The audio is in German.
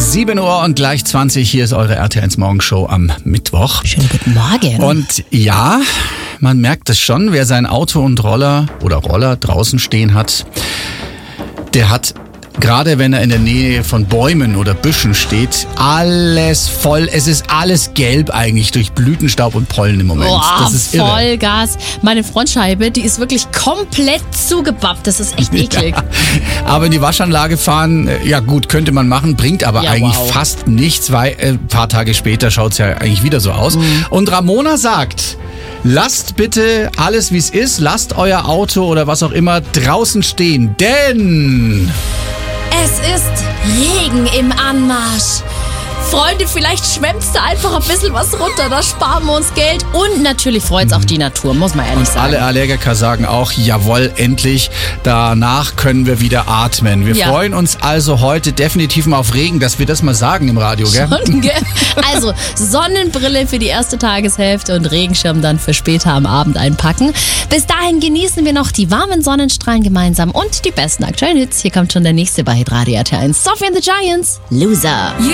7 Uhr und gleich 20. Hier ist eure RT1 Morgenshow am Mittwoch. Schönen guten Morgen. Und ja, man merkt es schon, wer sein Auto und Roller draußen stehen hat, der hat, gerade wenn er in der Nähe von Bäumen oder Büschen steht, alles voll. Es ist alles gelb eigentlich durch Blütenstaub und Pollen im Moment. Boah, das ist irre. Vollgas. Meine Frontscheibe, die ist wirklich komplett zugebappt. Das ist echt eklig. Ja, aber in die Waschanlage fahren, ja gut, könnte man machen, bringt aber Ja, eigentlich wow. fast nichts, weil ein paar Tage später schaut es ja eigentlich wieder so aus. Und Ramona sagt, lasst bitte alles wie es ist, lasst euer Auto oder was auch immer draußen stehen, denn... Es ist Regen im Anmarsch. Freunde, vielleicht schwemmt's da einfach ein bisschen was runter, da sparen wir uns Geld. Und natürlich freut's auch die Natur, muss man ehrlich sagen. Alle Allergiker sagen auch, jawohl, endlich, danach können wir wieder atmen. Wir freuen uns also heute definitiv mal auf Regen, dass wir das mal sagen im Radio, gell? Schon, gell? Also Sonnenbrille für die erste Tageshälfte und Regenschirm dann für später am Abend einpacken. Bis dahin genießen wir noch die warmen Sonnenstrahlen gemeinsam und die besten aktuellen Hits. Hier kommt schon der nächste bei Radio RT1. Sophie and the Giants, Loser.